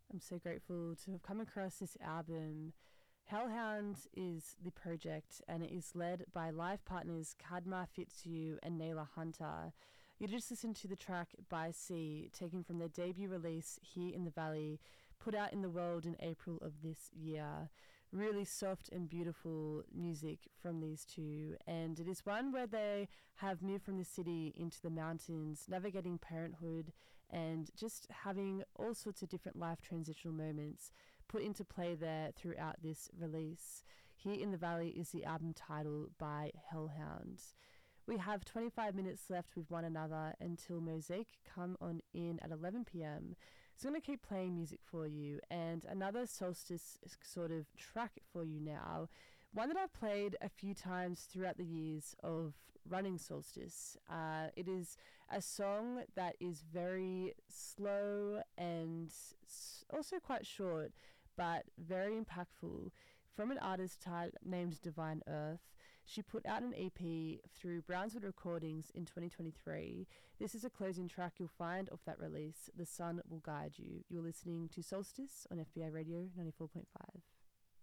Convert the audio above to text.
I'm so grateful to have come across this album. Hellhound is the project, and it is led by live partners Kadma Fitzhugh and Naylor Hunter. You just listened to the track By Sea, taken from their debut release Here in the Valley, put out in the world in April of this year. Really soft and beautiful music from these two, and it is one where they have moved from the city into the mountains, navigating parenthood and just having all sorts of different life transitional moments put into play there throughout this release. Here in the Valley is the album title by Hellhound. We have 25 minutes left with one another until Mosaic come on in at 11 p.m. So I'm going to keep playing music for you, and another Solstice sort of track for you now. One that I've played a few times throughout the years of running Solstice. It is a song that is very slow and also quite short, but very impactful, from an artist named Divine Earth. She put out an EP through Brownswood Recordings in 2023. This is a closing track you'll find off that release, The Sun Will Guide You. You're listening to Solstice on FBI Radio 94.5.